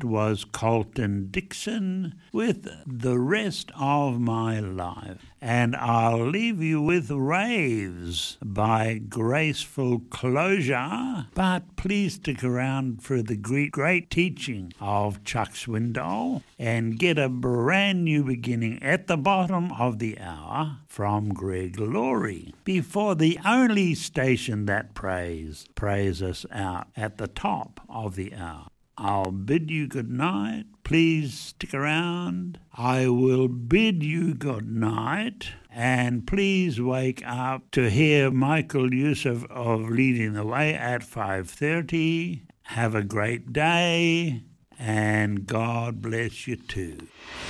That was Colton Dixon with The Rest of My Life. And I'll leave you with Raves by Graceful Closure. But please stick around for the great teaching of Chuck Swindoll and get a brand new beginning at the bottom of the hour from Greg Laurie. Before the only station that prays us out at the top of the hour. I'll bid you good night. Please stick around. I will bid you good night. And please wake up to hear Michael Youssef of Leading the Way at 5:30. Have a great day, and God bless you too.